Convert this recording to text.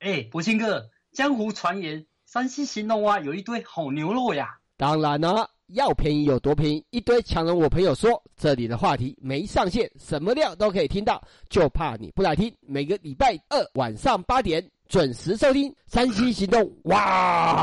博清哥，江湖传言山西兴隆啊有一堆好牛肉呀。 当然了，要便宜有多便宜，一堆强人我朋友说，这里的话题没上限，什么料都可以听到，就怕你不来听。每个礼拜二晚上8点准时收听山西行动，哇！